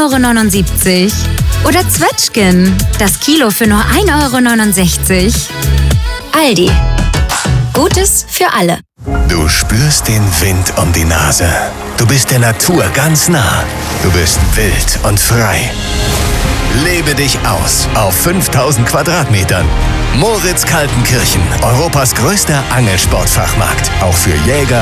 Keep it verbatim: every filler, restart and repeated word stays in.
Euro neunundsiebzig. Oder Zwetschgen, das Kilo für nur ein Euro neunundsechzig. Aldi. Gutes für alle. Du spürst den Wind um die Nase. Du bist der Natur ganz nah. Du bist wild und frei. Lebe dich aus auf fünftausend Quadratmetern. Moritz Kaltenkirchen, Europas größter Angelsportfachmarkt. Auch für Jäger